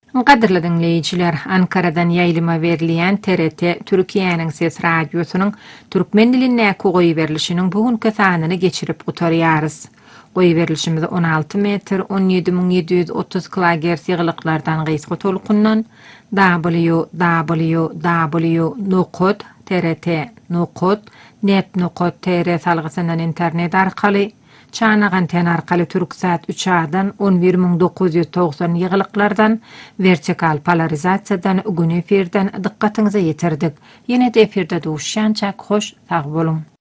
Qadirli dinleyijiler, Ankara'dan ýaýlyma berilýän TRT Türkiýanyň Ses radiosynyň türkmen diline goýy berilişiniň bugünkü sanyny geçirip gutarýarys. Goýy berilişimiz 16 metr 17730 kHz ýyglyklardan gysga tolkundan www.trt.net.tr salgysyndan internet arkaly Çanagan anten arkaly Türksat 3A-dan 11990 ýyglyklardan vertikal polarizasiýadan gün efirden dykkatyňyza ýetirdik. Ýene-de efirde duşançak hoş sag bolun.